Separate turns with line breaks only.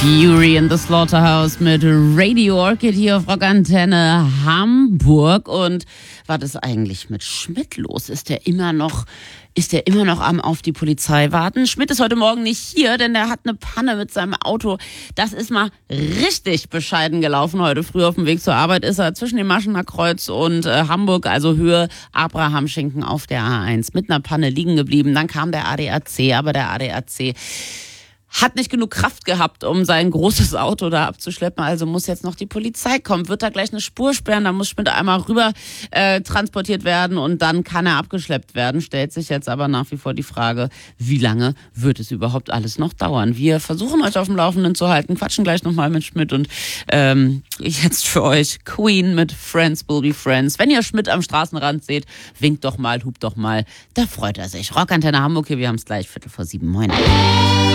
Fury in the Slaughterhouse mit Radio Orchid hier auf Rockantenne Hamburg. Und was ist eigentlich mit Schmidt los? Ist der immer noch am auf die Polizei warten? Schmidt ist heute Morgen nicht hier, denn der hat eine Panne mit seinem Auto. Das ist mal richtig bescheiden gelaufen. Heute früh auf dem Weg zur Arbeit ist er zwischen dem Maschener Kreuz und Hamburg, also Höhe Abrahamschinken auf der A1, mit einer Panne liegen geblieben. Dann kam der ADAC, aber der ADAC hat nicht genug Kraft gehabt, um sein großes Auto da abzuschleppen, also muss jetzt noch die Polizei kommen. Wird da gleich eine Spur sperren, da muss Schmidt einmal rüber transportiert werden und dann kann er abgeschleppt werden. Stellt sich jetzt aber nach wie vor die Frage, wie lange wird es überhaupt alles noch dauern? Wir versuchen euch auf dem Laufenden zu halten, quatschen gleich nochmal mit Schmidt und jetzt für euch Queen mit Friends Will Be Friends. Wenn ihr Schmidt am Straßenrand seht, winkt doch mal, hupt doch mal, da freut er sich. Rockantenne Hamburg, hier, wir haben es gleich 6:45. Moin.